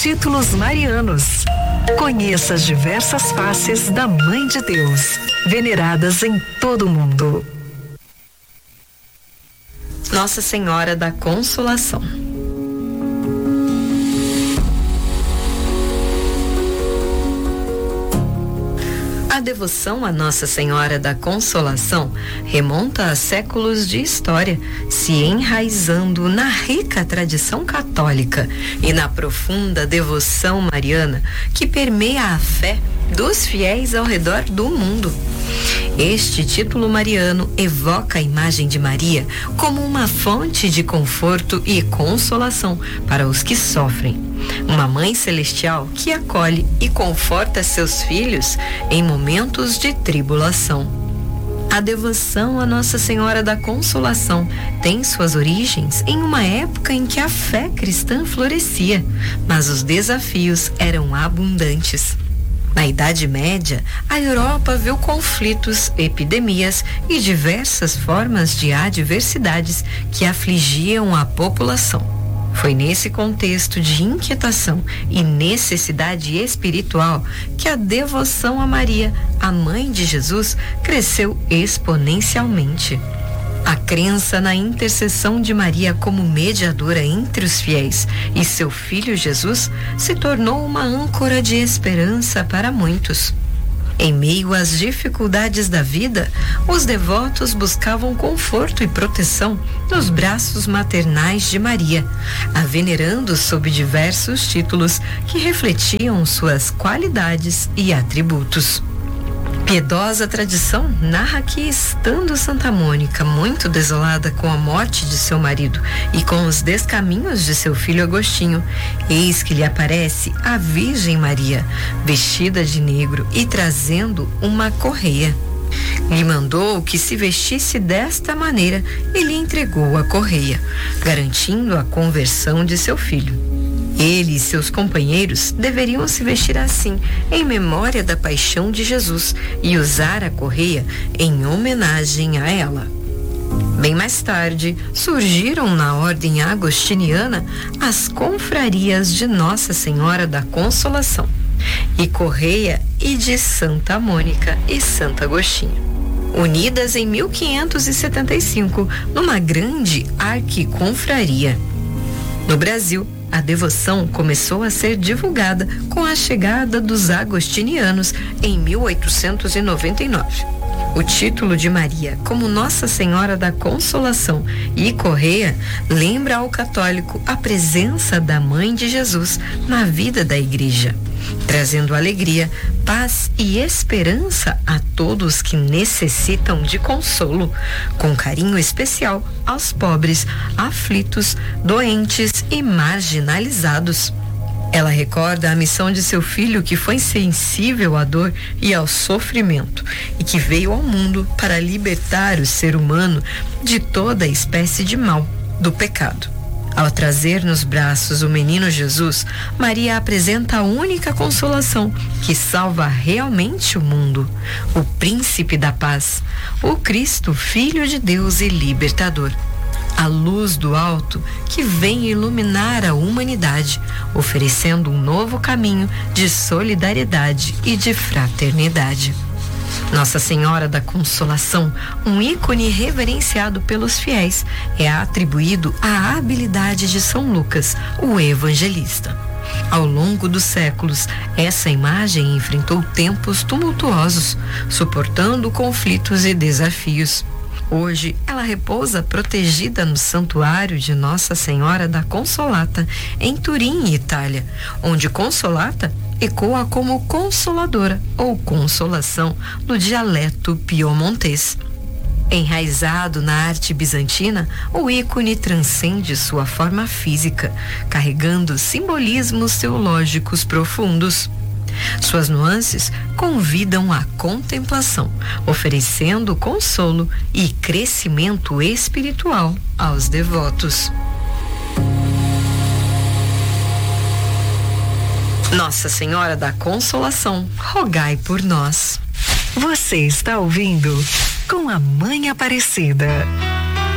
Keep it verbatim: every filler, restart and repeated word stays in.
títulos marianos. Conheça as diversas faces da Mãe de Deus, veneradas em todo o mundo. Nossa Senhora da Consolação. A devoção a Nossa Senhora da Consolação remonta a séculos de história, se enraizando na rica tradição católica e na profunda devoção mariana que permeia a fé dos fiéis ao redor do mundo. Este título mariano evoca a imagem de Maria como uma fonte de conforto e consolação para os que sofrem. Uma mãe celestial que acolhe e conforta seus filhos em momentos de tribulação. A devoção a Nossa Senhora da Consolação tem suas origens em uma época em que a fé cristã florescia, mas os desafios eram abundantes. Na Idade Média, a Europa viu conflitos, epidemias e diversas formas de adversidades que afligiam a população. Foi nesse contexto de inquietação e necessidade espiritual que a devoção a Maria, a mãe de Jesus, cresceu exponencialmente. A crença na intercessão de Maria como mediadora entre os fiéis e seu filho Jesus se tornou uma âncora de esperança para muitos. Em meio às dificuldades da vida, os devotos buscavam conforto e proteção nos braços maternais de Maria, a venerando sob diversos títulos que refletiam suas qualidades e atributos. Piedosa tradição narra que, estando Santa Mônica muito desolada com a morte de seu marido e com os descaminhos de seu filho Agostinho, eis que lhe aparece a Virgem Maria, vestida de negro e trazendo uma correia. Lhe mandou que se vestisse desta maneira e lhe entregou a correia, garantindo a conversão de seu filho. Ele e seus companheiros deveriam se vestir assim, em memória da paixão de Jesus, e usar a correia em homenagem a ela. Bem mais tarde, surgiram na ordem agostiniana as confrarias de Nossa Senhora da Consolação, e Correia e de Santa Mônica e Santo Agostinho, unidas em mil quinhentos e setenta e cinco numa grande arquiconfraria. No Brasil, a devoção começou a ser divulgada com a chegada dos agostinianos em mil oitocentos e noventa e nove. O título de Maria como Nossa Senhora da Consolação e Correia lembra ao católico a presença da Mãe de Jesus na vida da Igreja, trazendo alegria, paz e esperança a todos que necessitam de consolo, com carinho especial aos pobres, aflitos, doentes e marginalizados. Ela recorda a missão de seu filho, que foi sensível à dor e ao sofrimento e que veio ao mundo para libertar o ser humano de toda espécie de mal, do pecado. Ao trazer nos braços o menino Jesus, Maria apresenta a única consolação que salva realmente o mundo, o Príncipe da Paz, o Cristo, Filho de Deus e Libertador. A luz do alto que vem iluminar a humanidade, oferecendo um novo caminho de solidariedade e de fraternidade. Nossa Senhora da Consolação, um ícone reverenciado pelos fiéis, é atribuído à habilidade de São Lucas, o evangelista. Ao longo dos séculos, essa imagem enfrentou tempos tumultuosos, suportando conflitos e desafios. Hoje, ela repousa protegida no Santuário de Nossa Senhora da Consolata, em Turim, Itália, onde Consolata ecoa como consoladora ou consolação no dialeto piemontês. Enraizado na arte bizantina, o ícone transcende sua forma física, carregando simbolismos teológicos profundos. Suas nuances convidam à contemplação, oferecendo consolo e crescimento espiritual aos devotos. Nossa Senhora da Consolação, rogai por nós. Você está ouvindo Com a Mãe Aparecida.